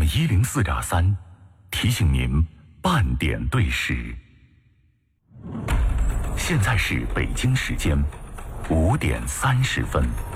FM104.3，提醒您半点对时。现在是北京时间5点30分。